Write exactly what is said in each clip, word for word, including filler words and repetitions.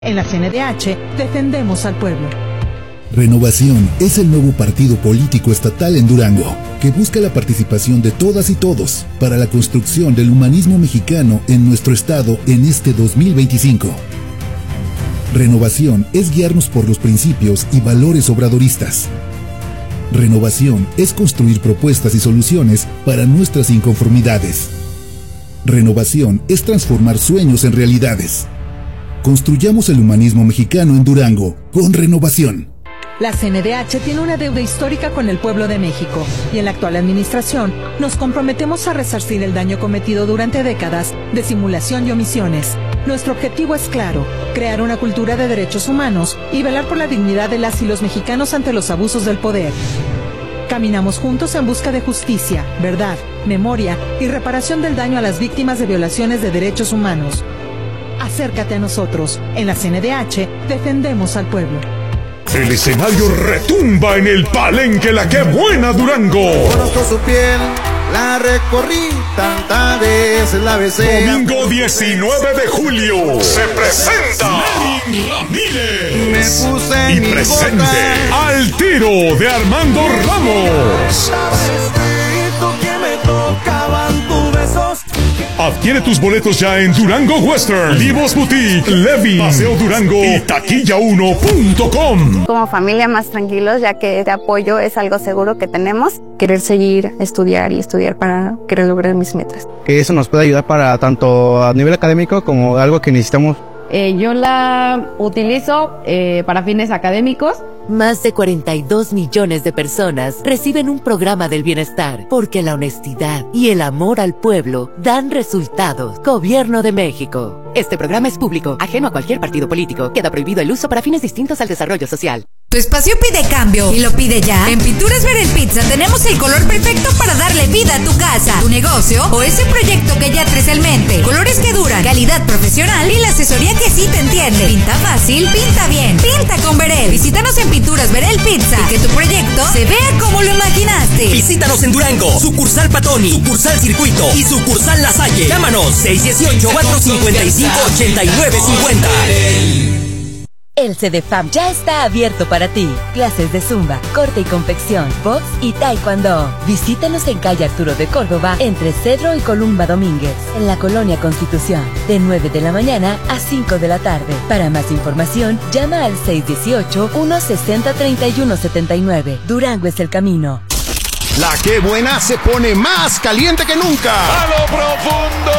En la C N D H defendemos al pueblo. Renovación es el nuevo partido político estatal en Durango, que busca la participación de todas y todos para la construcción del humanismo mexicano en nuestro estado en este dos mil veinticinco. Renovación es guiarnos por los principios y valores obradoristas. Renovación es construir propuestas y soluciones para nuestras inconformidades. Renovación es transformar sueños en realidades. Construyamos el humanismo mexicano en Durango con Renovación. La C N D H tiene una deuda histórica con el pueblo de México y en la actual administración nos comprometemos a resarcir el daño cometido durante décadas de simulación y omisiones. Nuestro objetivo es claro, crear una cultura de derechos humanos y velar por la dignidad de las y los mexicanos ante los abusos del poder. Caminamos juntos en busca de justicia, verdad, memoria y reparación del daño a las víctimas de violaciones de derechos humanos. Acércate a nosotros. En la C N D H defendemos al pueblo. El escenario retumba en el Palenque La Qué Buena Durango. Conozco su piel, la recorrí tantas veces, la besé. Domingo diecinueve de julio se presenta Lenin Ramírez. Me puse en y mi presente bota. Al Tiro de Armando Ramos. Que me tocaban tus besos. Adquiere tus boletos ya en Durango Western, Livos Boutique, Levi, Paseo Durango y taquilla uno punto com. Como familia más tranquilos, ya que este apoyo es algo seguro que tenemos. Querer seguir, estudiar y estudiar para querer lograr mis metas. Que eso nos puede ayudar para tanto a nivel académico como algo que necesitamos. Eh, yo la utilizo eh, para fines académicos. Más de cuarenta y dos millones de personas reciben un programa del bienestar porque la honestidad y el amor al pueblo dan resultados. Gobierno de México. Este programa es público, ajeno a cualquier partido político. Queda prohibido el uso para fines distintos al desarrollo social. Tu espacio pide cambio y lo pide ya. En Pinturas Verel Pizza tenemos el color perfecto para darle vida a tu casa, tu negocio o ese proyecto que ya traes en mente. Colores que duran, calidad profesional y la asesoría que sí te entiende. Pinta fácil, pinta bien. Pinta con Verel. Visítanos en Pinturas Verel Pizza y que tu proyecto se vea como lo imaginaste. Visítanos en Durango, sucursal Patoni, sucursal Circuito y sucursal La Salle. Llámanos seis uno ocho, cuatro cinco cinco, ocho nueve cinco cero. El CEDEFAM ya está abierto para ti. Clases de zumba, corte y confección, box y taekwondo. Visítanos en calle Arturo de Córdoba, entre Cedro y Columba Domínguez, en la Colonia Constitución, de nueve de la mañana a cinco de la tarde. Para más información, llama al seis uno ocho, uno seis cero, tres uno siete nueve. Durango es el camino. La Qué Buena se pone más caliente que nunca. ¡A lo profundo!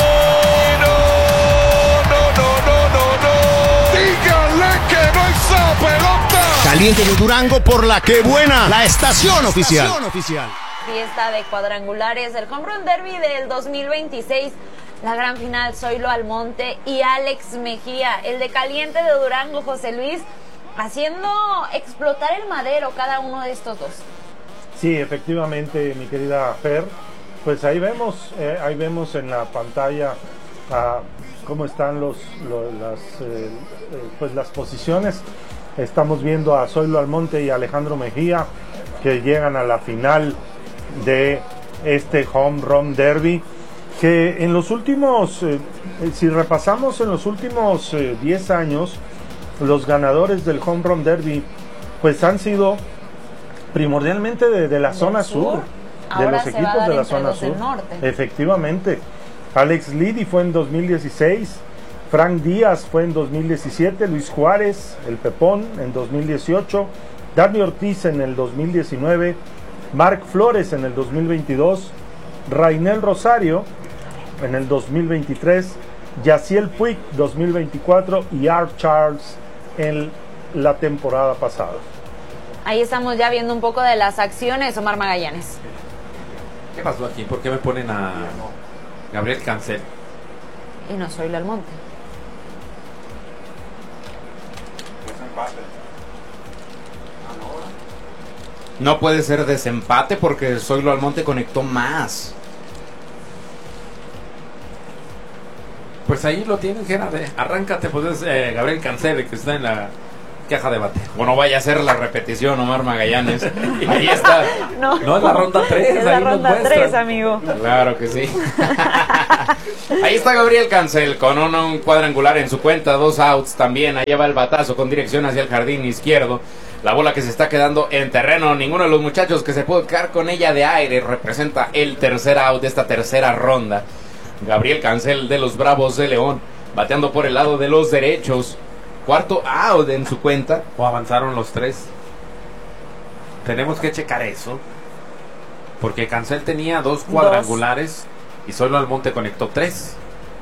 Caliente de Durango por La Qué Buena, la estación oficial. Fiesta de cuadrangulares, el Home Run Derby del dos mil veintiséis, la gran final, Zoilo Almonte y Alex Mejía, el de Caliente de Durango, José Luis, haciendo explotar el madero cada uno de estos dos. Sí, efectivamente, mi querida Fer, pues ahí vemos, eh, ahí vemos en la pantalla uh, cómo están los, los las, eh, eh, pues las posiciones. Estamos viendo a Zoilo Almonte y Alejandro Mejía que llegan a la final de este Home Run Derby, que en los últimos, eh, si repasamos en los últimos eh, diez años, los ganadores del Home Run Derby pues han sido primordialmente de, de la zona sur, sur de los equipos de la zona sur. Efectivamente, Alex Liddy fue en dos mil dieciséis, Frank Díaz fue en dos mil diecisiete, Luis Juárez, el Pepón, en dos mil dieciocho, Dani Ortiz en el dos mil diecinueve, Marc Flores en el dos mil veintidós, Rainel Rosario en el dos mil veintitrés, Yaciel Puig dos mil veinticuatro y Art Charles en la temporada pasada. Ahí estamos ya viendo un poco de las acciones, Omar Magallanes. ¿Qué pasó aquí? ¿Por qué me ponen a Gabriel Cancel? Y no Zoilo Almonte. No puede ser desempate porque Zoilo Almonte conectó más. Pues ahí lo tienen, Gerard. Arráncate, pues es eh, Gabriel Cancel, que está en la Caja de bateo. O no vaya a ser la repetición, Omar Magallanes. Y ahí está. No, no es la ronda tres. Es la ronda tres, amigo. Claro que sí. Ahí está Gabriel Cancel con un, un cuadrangular en su cuenta, dos outs también. Allá va el batazo con dirección hacia el jardín izquierdo. La bola que se está quedando en terreno. Ninguno de los muchachos que se puede quedar con ella de aire representa el tercer out de esta tercera ronda. Gabriel Cancel de los Bravos de León, bateando por el lado de los derechos. Cuarto out en su cuenta. O avanzaron los tres. Tenemos que checar eso. Porque Cancel tenía dos cuadrangulares dos. Y solo Almonte conectó tres.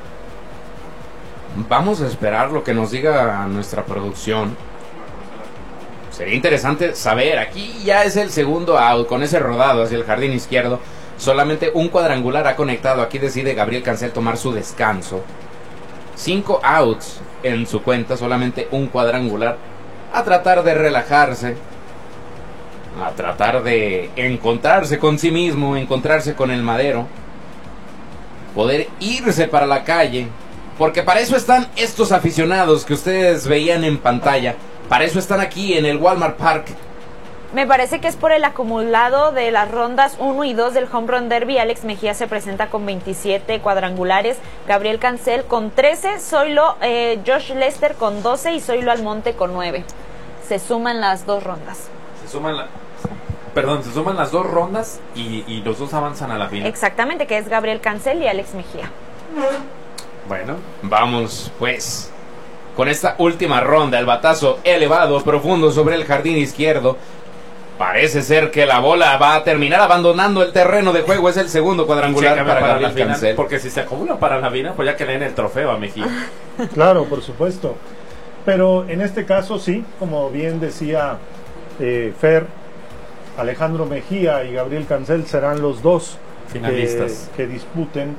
Vamos a esperar lo que nos diga nuestra producción. Sería interesante saber. Aquí ya es el segundo out con ese rodado hacia el jardín izquierdo. Solamente un cuadrangular ha conectado. Aquí decide Gabriel Cancel tomar su descanso. Cinco outs en su cuenta, solamente un cuadrangular. A tratar de relajarse, a tratar de encontrarse con sí mismo, encontrarse con el madero, poder irse para la calle, porque para eso están estos aficionados que ustedes veían en pantalla. Para eso están aquí en el Walmart Park. Me parece que es por el acumulado de las rondas uno y dos del Home Run Derby. Alex Mejía se presenta con veintisiete cuadrangulares, Gabriel Cancel con trece, Zoilo, eh, Josh Lester con doce y Zoilo Almonte con nueve. Se suman las dos rondas. Se suman la, perdón, se suman las dos rondas y, y los dos avanzan a la final. Exactamente, que es Gabriel Cancel y Alex Mejía. Bueno, vamos pues con esta última ronda. El batazo elevado, profundo sobre el jardín izquierdo. Parece ser que la bola va a terminar abandonando el terreno de juego. Es el segundo cuadrangular para, para Gabriel final, Cancel. Porque si se acumula para la final, pues ya que le den el trofeo a Mejía. Claro, por supuesto. Pero en este caso sí, como bien decía eh, Fer, Alejandro Mejía y Gabriel Cancel serán los dos finalistas que, que disputen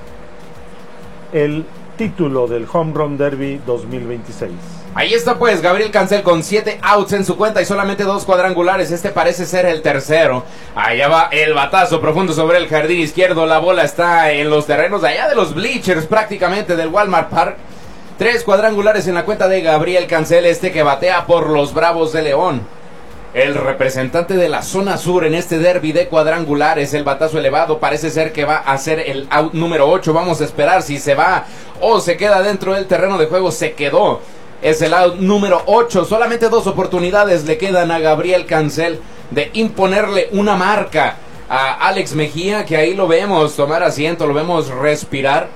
el título del Home Run Derby dos mil veintiséis. Ahí está pues Gabriel Cancel con siete outs en su cuenta y solamente dos cuadrangulares. Este parece ser el tercero. Allá va el batazo profundo sobre el jardín izquierdo. La bola está en los terrenos de allá de los bleachers prácticamente del Walmart Park. Tres cuadrangulares en la cuenta de Gabriel Cancel, este que batea por los Bravos de León. El representante de la zona sur en este derby de cuadrangulares. El batazo elevado parece ser que va a ser el out número ocho. Vamos a esperar si se va o se queda dentro del terreno de juego. Se quedó. Es el out número ocho. Solamente dos oportunidades le quedan a Gabriel Cancel de imponerle una marca a Alex Mejía, que ahí lo vemos tomar asiento, lo vemos respirar.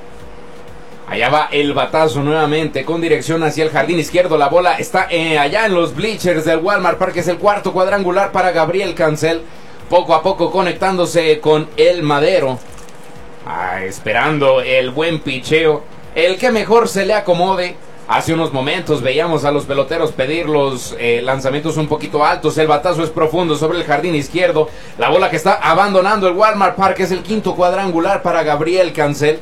Allá va el batazo nuevamente con dirección hacia el jardín izquierdo. La bola está eh, allá en los bleachers del Walmart Park. Es el cuarto cuadrangular para Gabriel Cancel. Poco a poco conectándose con el madero. Ah, esperando el buen picheo. El que mejor se le acomode. Hace unos momentos veíamos a los peloteros pedir los eh, lanzamientos un poquito altos. El batazo es profundo sobre el jardín izquierdo. La bola que está abandonando el Walmart Park es el quinto cuadrangular para Gabriel Cancel.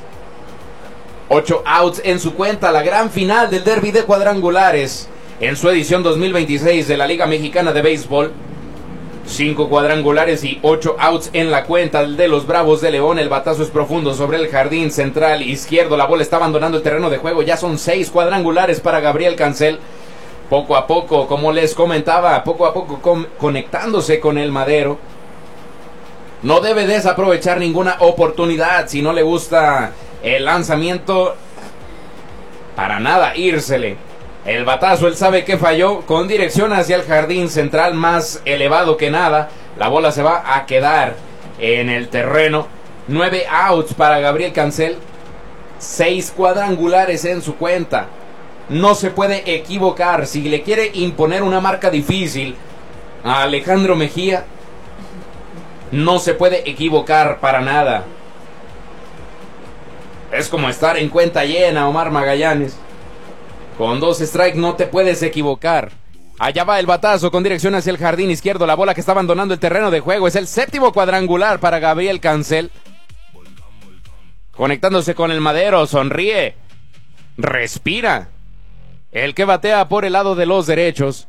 Ocho outs en su cuenta. La gran final del derby de cuadrangulares en su edición dos mil veintiséis de la Liga Mexicana de Béisbol. Cinco cuadrangulares y ocho outs en la cuenta de los Bravos de León. El batazo es profundo sobre el jardín central izquierdo. La bola está abandonando el terreno de juego. Ya son seis cuadrangulares para Gabriel Cancel. Poco a poco, como les comentaba, poco a poco con, conectándose con el madero. No debe desaprovechar ninguna oportunidad. Si no le gusta el lanzamiento, para nada írsele. El batazo, él sabe que falló, con dirección hacia el jardín central, más elevado que nada. La bola se va a quedar en el terreno. Nueve outs para Gabriel Cancel. Seis cuadrangulares en su cuenta. No se puede equivocar. Si le quiere imponer una marca difícil a Alejandro Mejía, no se puede equivocar para nada. Es como estar en cuenta llena, Omar Magallanes. Con dos strikes no te puedes equivocar. Allá va el batazo con dirección hacia el jardín izquierdo. La bola que está abandonando el terreno de juego. Es el séptimo cuadrangular para Gabriel Cancel. Conectándose con el madero. Sonríe. Respira. El que batea por el lado de los derechos.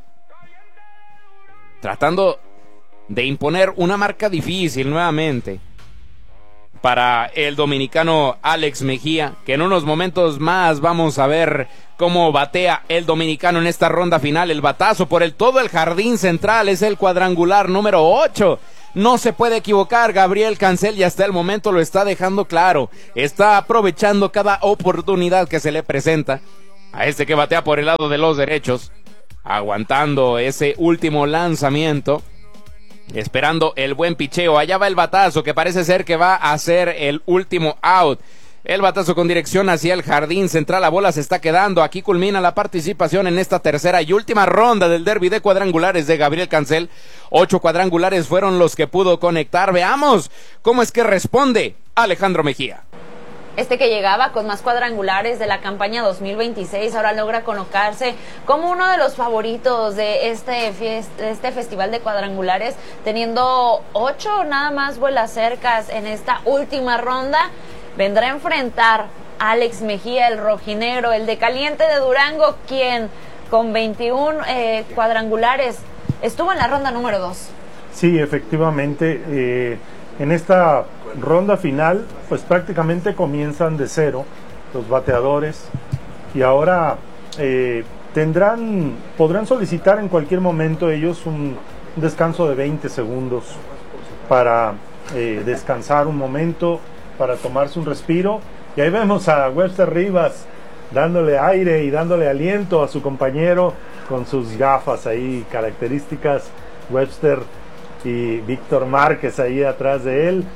Tratando de imponer una marca difícil nuevamente para el dominicano Alex Mejía, que en unos momentos más vamos a ver cómo batea el dominicano en esta ronda final. El batazo por el todo el jardín central es el cuadrangular número ocho. No se puede equivocar Gabriel Cancel y hasta el momento lo está dejando claro. Está aprovechando cada oportunidad que se le presenta a este que batea por el lado de los derechos, aguantando ese último lanzamiento, esperando el buen picheo. Allá va el batazo que parece ser que va a ser el último out. El batazo con dirección hacia el jardín central, la bola se está quedando. Aquí culmina la participación en esta tercera y última ronda del derbi de cuadrangulares de Gabriel Cancel. Ocho cuadrangulares fueron los que pudo conectar. Veamos cómo es que responde Alejandro Mejía. Este que llegaba con más cuadrangulares de la campaña dos mil veintiséis ahora logra colocarse como uno de los favoritos de este, fiest- este festival de cuadrangulares, teniendo ocho nada más vuelas cercas en esta última ronda. Vendrá a enfrentar a Alex Mejía, el rojinegro, el de Caliente de Durango, quien con veintiún eh, cuadrangulares estuvo en la ronda número dos. Sí, efectivamente, eh, en esta ronda final, pues prácticamente comienzan de cero los bateadores y ahora eh, tendrán, podrán solicitar en cualquier momento ellos un descanso de veinte segundos para eh, descansar un momento, para tomarse un respiro. Y ahí vemos a Webster Rivas dándole aire y dándole aliento a su compañero con sus gafas ahí características. Webster y Víctor Márquez ahí atrás de él,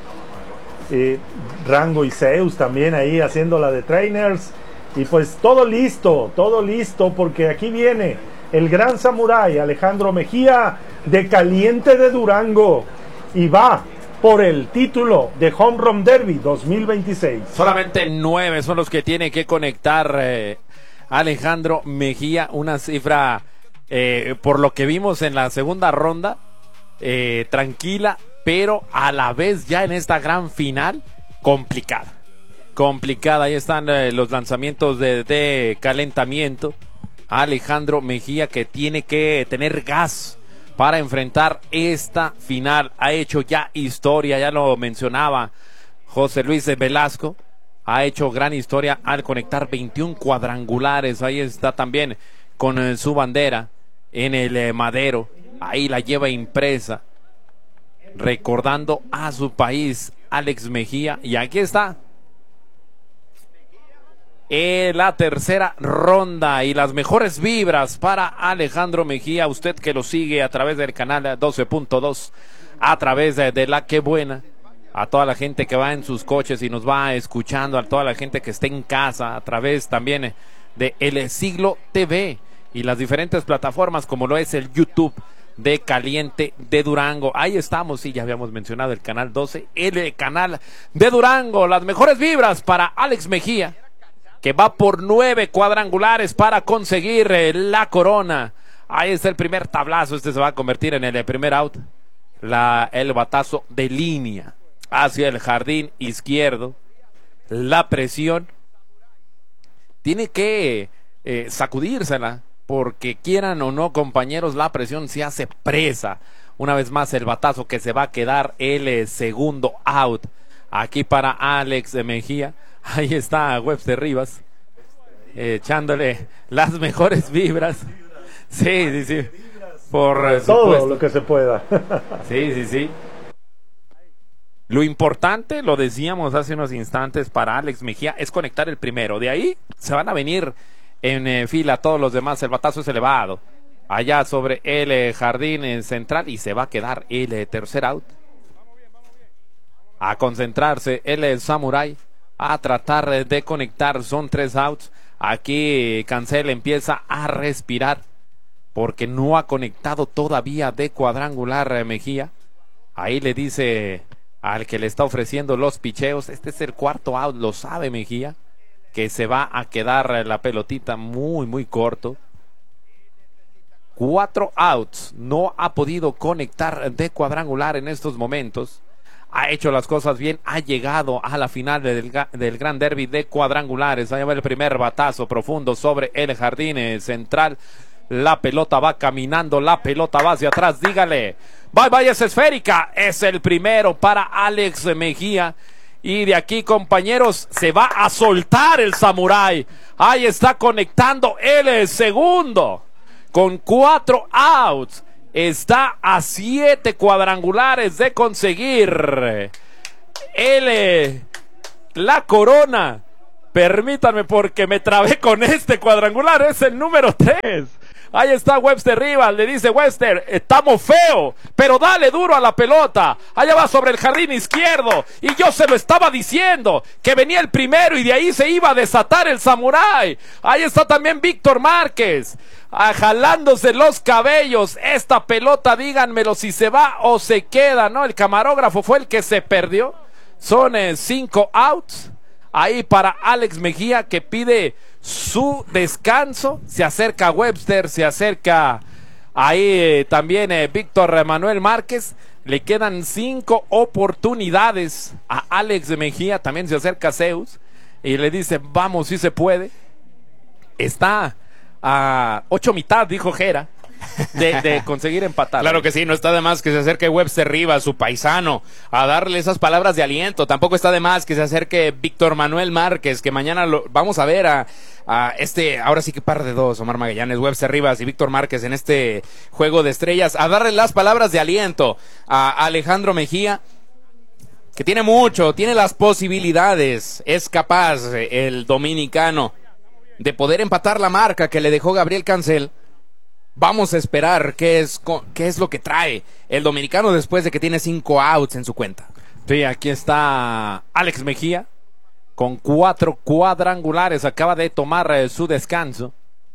eh, Rango y Zeus también ahí haciendo la de trainers, y pues todo listo, todo listo, porque aquí viene el gran samurái Alejandro Mejía de Caliente de Durango y va por el título de Home Run Derby dos mil veintiséis. Solamente nueve son los que tiene que conectar eh, Alejandro Mejía, una cifra eh, por lo que vimos en la segunda ronda, eh, tranquila, pero a la vez ya en esta gran final complicada. Complicada, ahí están eh, los lanzamientos de, de calentamiento. Alejandro Mejía que tiene que tener gas para enfrentar esta final. Ha hecho ya historia, ya lo mencionaba José Luis Velasco, ha hecho gran historia al conectar veintiún cuadrangulares. Ahí está también con eh, su bandera en el eh, madero, ahí la lleva impresa, recordando a su país, Alex Mejía. Y aquí está en la tercera ronda y las mejores vibras para Alejandro Mejía. Usted que lo sigue a través del canal doce punto dos, a través de, de La Que Buena, a toda la gente que va en sus coches y nos va escuchando, a toda la gente que esté en casa, a través también de El Siglo T V y las diferentes plataformas como lo es el YouTube de Caliente de Durango. Ahí estamos, sí, ya habíamos mencionado el canal doce, el canal de Durango. Las mejores vibras para Alex Mejía, que va por nueve cuadrangulares para conseguir eh, la corona. Ahí está el primer tablazo, este se va a convertir en el primer out. La, el batazo de línea hacia el jardín izquierdo. La presión tiene que eh, sacudírsela, porque quieran o no, compañeros, la presión se hace presa. Una vez más el batazo que se va a quedar el eh, segundo out. Aquí para Alex Mejía. Ahí está Webster Rivas eh, echándole las mejores vibras. Sí, sí, sí. Por eh, todo supuesto. lo que se pueda. Sí, sí, sí. Lo importante, lo decíamos hace unos instantes, para Alex Mejía es conectar el primero. De ahí se van a venir en eh, fila todos los demás. El batazo es elevado allá sobre el eh, jardín eh, central y se va a quedar el eh, tercer out. A concentrarse el eh, samurái, a tratar de conectar. Son tres outs. Aquí Cancel empieza a respirar porque no ha conectado todavía de cuadrangular eh, Mejía. Ahí le dice al que le está ofreciendo los picheos, este es el cuarto out, lo sabe Mejía, que se va a quedar eh, la pelotita muy muy corto. Cuatro outs, no ha podido conectar de cuadrangular en estos momentos. Ha hecho las cosas bien, ha llegado a la final del, del Gran Derby de cuadrangulares. Ahí va el primer batazo profundo sobre el jardín central. La pelota va caminando, la pelota va hacia atrás, dígale. Bye bye, es esférica. Es el primero para Alex Mejía. Y de aquí, compañeros, se va a soltar el samurái. Ahí está conectando el segundo. Con cuatro outs. Está a siete cuadrangulares de conseguir el, la corona. Permítanme porque me trabé con este cuadrangular. Es el número tres. Ahí está Webster Rivas, le dice Webster, estamos feo, pero dale duro a la pelota. Allá va sobre el jardín izquierdo. Y yo se lo estaba diciendo, que venía el primero y de ahí se iba a desatar el samurái. Ahí está también Víctor Márquez, ah, jalándose los cabellos. Esta pelota, díganmelo si se va o se queda, ¿no? El camarógrafo fue el que se perdió. Son eh, cinco outs. Ahí para Alex Mejía, que pide su descanso. Se acerca Webster, se acerca ahí eh, también eh, Víctor Manuel Márquez. Le quedan cinco oportunidades a Alex Mejía. También se acerca Zeus y le dice, vamos si se puede. Está a ocho mitad, dijo Jera, de, de conseguir empatar. Claro que sí, no está de más que se acerque Webster Rivas, su paisano, a darle esas palabras de aliento. Tampoco está de más que se acerque Víctor Manuel Márquez, que mañana lo vamos a ver a, a este, ahora sí que par de dos, Omar Magallanes, Webster Rivas y Víctor Márquez en este juego de estrellas, a darle las palabras de aliento a Alejandro Mejía, que tiene mucho, tiene las posibilidades, es capaz el dominicano de poder empatar la marca que le dejó Gabriel Cancel. Vamos a esperar qué es, qué es lo que trae el dominicano después de que tiene cinco outs en su cuenta. Sí, aquí está Alex Mejía con cuatro cuadrangulares. Acaba de tomar eh, su descanso,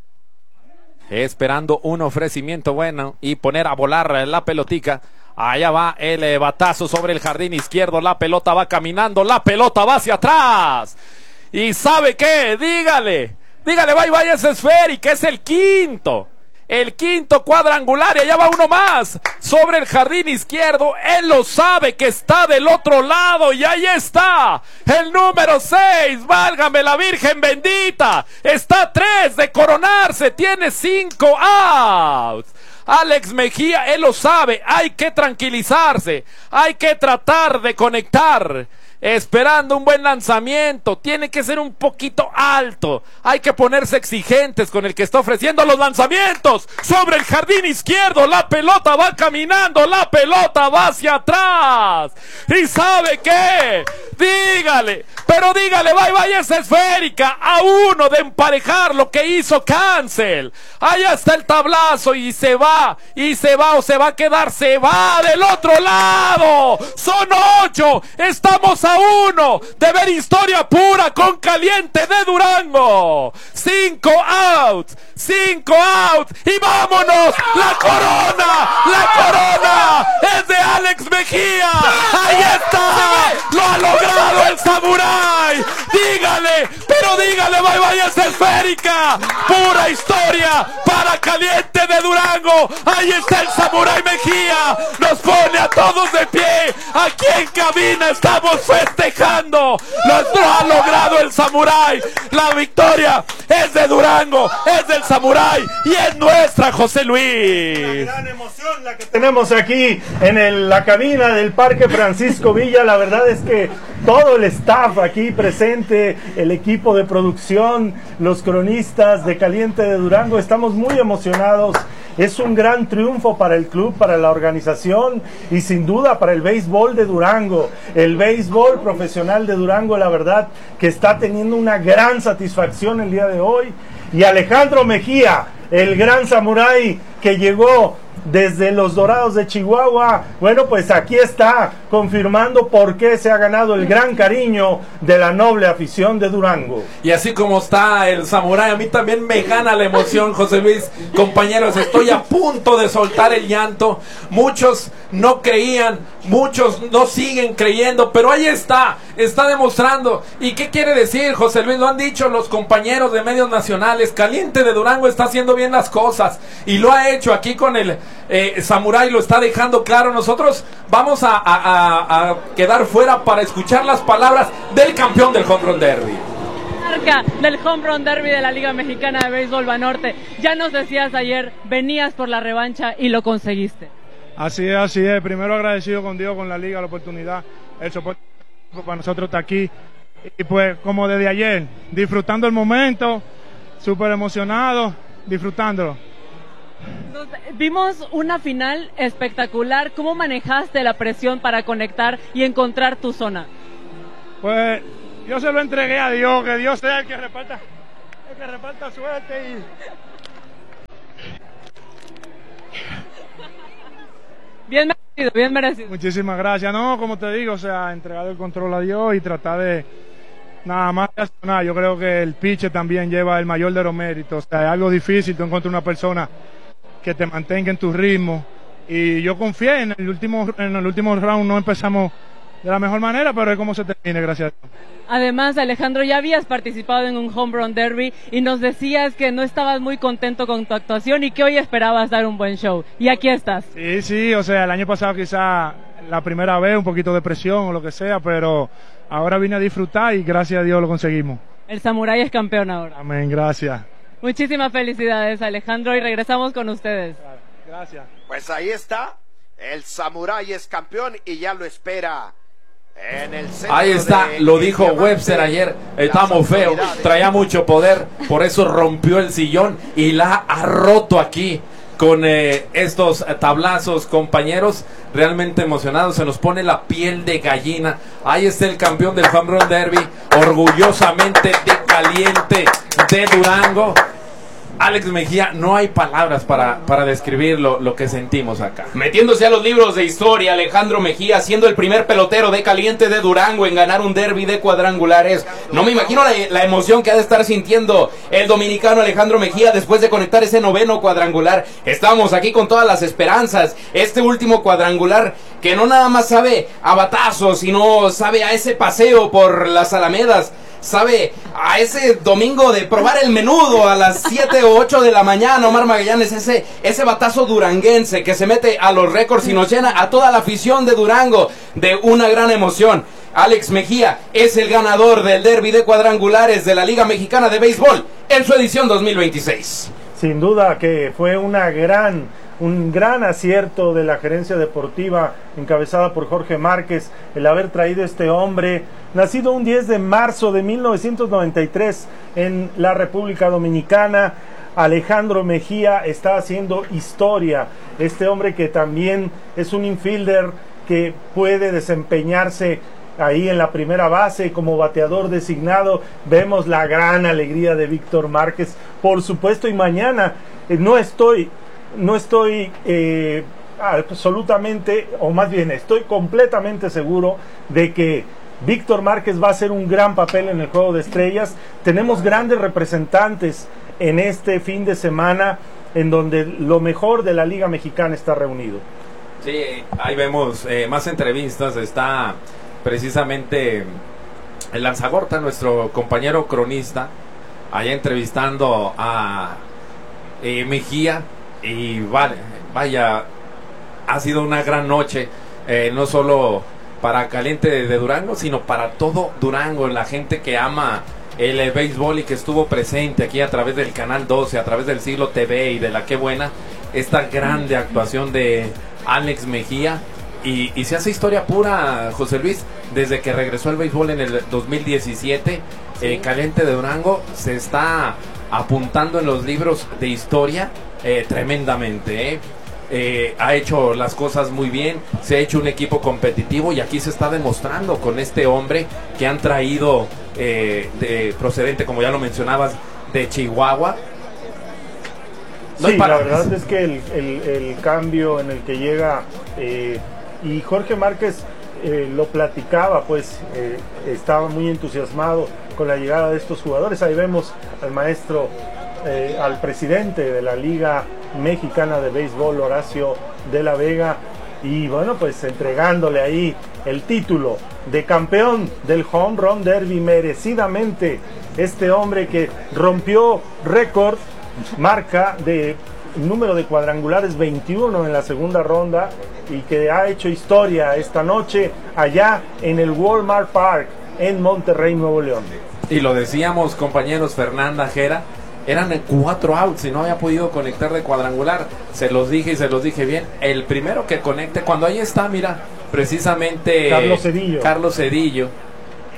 esperando un ofrecimiento bueno y poner a volar eh, la pelotica. Allá va el eh, batazo sobre el jardín izquierdo. La pelota va caminando, la pelota va hacia atrás. ¿Y sabe qué? Dígale, dígale, bye bye, es esférica, es el quinto. El quinto cuadrangular y allá va uno más sobre el jardín izquierdo. Él lo sabe que está del otro lado y ahí está el número seis. Válgame la Virgen bendita. Está a tres de coronarse. Tiene cinco outs. Alex Mejía, él lo sabe. Hay que tranquilizarse. Hay que tratar de conectar. Esperando un buen lanzamiento, tiene que ser un poquito alto, hay que ponerse exigentes con el que está ofreciendo los lanzamientos. Sobre el jardín izquierdo, la pelota va caminando, la pelota va hacia atrás. ¿Y sabe qué? Dígale, pero dígale, bye bye, es esférica, a uno de emparejar lo que hizo Cancel. Allá está el tablazo y se va, y se va o se va a quedar, se va del otro lado. Son ocho, estamos a uno de ver historia pura con Caliente de Durango. Cinco outs, cinco outs y vámonos. La corona, la corona es de Alex Mejía. Ahí está, lo ha logrado el samurái. Dígale, pero dígale, bye bye, es esférica. Pura historia para Caliente de Durango. Ahí está el samurái Mejía. Nos pone a todos de pie. Aquí en cabina estamos festejando. Lo ha logrado el samurái. La victoria es de Durango, es del samurái y es nuestra, José Luis. Una gran emoción la que tenemos aquí en el, la cabina del Parque Francisco Villa. La verdad es que todo el staff aquí presente, el equipo de producción, los cronistas de Caliente de Durango, estamos muy emocionados. Es un gran triunfo para el club, para la organización y sin duda para el béisbol de Durango. El béisbol profesional de Durango, la verdad que está teniendo una gran satisfacción el día de hoy. Y Alejandro Mejía, el gran samurái que llegó desde los Dorados de Chihuahua, bueno, pues aquí está confirmando por qué se ha ganado el gran cariño de la noble afición de Durango. Y así como está el samurái, a mí también me gana la emoción, José Luis. Compañeros, estoy a punto de soltar el llanto. Muchos no creían, muchos no siguen creyendo, pero ahí está, está demostrando. ¿Y qué quiere decir, José Luis? Lo han dicho los compañeros de medios nacionales. Caliente de Durango está haciendo bien las cosas y lo ha hecho aquí con el eh, samurái, lo está dejando claro. Nosotros vamos a, a, a, a quedar fuera para escuchar las palabras del campeón del Home Run Derby. Del Home Run Derby de la Liga Mexicana de Béisbol Banorte. Ya nos decías ayer, venías por la revancha y lo conseguiste. Así es, así es. Primero agradecido con Dios, con la Liga, la oportunidad, el soporte para nosotros estar aquí. Y pues como desde ayer, disfrutando el momento, súper emocionado, disfrutándolo. Nos, vimos una final espectacular. ¿Cómo manejaste la presión para conectar y encontrar tu zona? Pues yo se lo entregué a Dios, que Dios sea el que reparta, el que reparta suerte y... Bien merecido, bien merecido. Muchísimas gracias. No, como te digo, o sea, entregar el control a Dios y tratar de nada más reaccionar. Yo creo que el pitcher también lleva el mayor de los méritos. O sea, es algo difícil, tú encuentras una persona que te mantenga en tu ritmo. Y yo confié en el último, en el último round, no empezamos de la mejor manera, pero es como se termine, gracias a Dios. Además, Alejandro, ya habías participado en un home run derby y nos decías que no estabas muy contento con tu actuación y que hoy esperabas dar un buen show. Y aquí estás. Sí, sí, o sea, el año pasado quizá la primera vez un poquito de presión o lo que sea, pero ahora vine a disfrutar y gracias a Dios lo conseguimos. El Samurái es campeón ahora. Amén, gracias. Muchísimas felicidades, Alejandro, y regresamos con ustedes. Gracias. Pues ahí está, el Samurái es campeón y ya lo espera. En el Ahí está, lo dijo Webster ayer, estamos feos, traía mucho poder, por eso rompió el sillón y la ha roto aquí con eh, estos tablazos, compañeros, realmente emocionados, se nos pone la piel de gallina. Ahí está el campeón del Home Run Derby, orgullosamente de Caliente de Durango. Alex Mejía, no hay palabras para, para describir lo, lo que sentimos acá. Metiéndose a los libros de historia, Alejandro Mejía siendo el primer pelotero de Caliente de Durango en ganar un derby de cuadrangulares. No me imagino la, la emoción que ha de estar sintiendo el dominicano Alejandro Mejía después de conectar ese noveno cuadrangular. Estamos aquí con todas las esperanzas. Este último cuadrangular que no nada más sabe a batazos, sino sabe a ese paseo por las Alamedas. Sabe a ese domingo de probar el menudo a las siete o ocho de la mañana, Omar Magallanes, ese, ese batazo duranguense que se mete a los récords y nos llena a toda la afición de Durango de una gran emoción. Alex Mejía es el ganador del derby de cuadrangulares de la Liga Mexicana de Béisbol en su edición dos mil veintiséis. Sin duda que fue una gran... un gran acierto de la gerencia deportiva encabezada por Jorge Márquez, el haber traído este hombre, nacido un diez de marzo de mil novecientos noventa y tres en la República Dominicana. Alejandro Mejía está haciendo historia, este hombre que también es un infielder que puede desempeñarse ahí en la primera base como bateador designado. Vemos la gran alegría de Víctor Márquez, por supuesto, y mañana eh, no estoy No estoy eh, absolutamente, o más bien estoy completamente seguro de que Víctor Márquez va a hacer un gran papel en el Juego de Estrellas. Tenemos grandes representantes en este fin de semana en donde lo mejor de la Liga Mexicana está reunido. Sí, ahí vemos eh, más entrevistas. Está precisamente el Lanzagorta, nuestro compañero cronista, allá entrevistando a eh, Mejía. Y vale, vaya, ha sido una gran noche, eh, no solo para Caliente de Durango, sino para todo Durango, la gente que ama el, el béisbol y que estuvo presente aquí a través del Canal doce, a través del Siglo T V y de La Qué Buena, esta grande actuación de Alex Mejía. Y, y se hace historia pura, José Luis, desde que regresó al béisbol en el dos mil diecisiete, sí. eh, Caliente de Durango se está apuntando en los libros de historia. Eh, tremendamente, ¿eh? Eh, ha hecho las cosas muy bien, se ha hecho un equipo competitivo y aquí se está demostrando con este hombre que han traído eh, de, procedente, como ya lo mencionabas, de Chihuahua. No sí, la verdad es que el, el, el cambio en el que llega eh, y Jorge Márquez eh, lo platicaba, pues eh, estaba muy entusiasmado con la llegada de estos jugadores. Ahí vemos al maestro Eh, al presidente de la Liga Mexicana de Béisbol, Horacio de la Vega, y bueno, pues entregándole ahí el título de campeón del Home Run Derby merecidamente, este hombre que rompió récord, marca de número de cuadrangulares veintiuno en la segunda ronda y que ha hecho historia esta noche allá en el Walmart Park en Monterrey, Nuevo León. Y lo decíamos, compañeros, Fernanda Jera, eran cuatro outs y no había podido conectar de cuadrangular. Se los dije y se los dije bien. El primero que conecte, cuando ahí está, mira, precisamente Carlos Cedillo. Carlos Cedillo,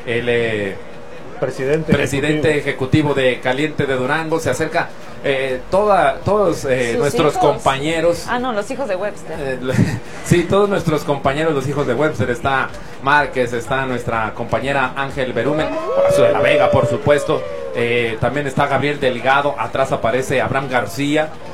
el eh, presidente, presidente ejecutivo. ejecutivo de Caliente de Durango. Se acerca eh, toda, todos eh, nuestros hijos? compañeros. Ah, no, los hijos de Webster. Eh, sí, todos nuestros compañeros, los hijos de Webster. Está Márquez, está nuestra compañera Ángel Berumen, Horacio de la Vega, por supuesto. Eh, también está Gabriel Delgado, atrás aparece Abraham García,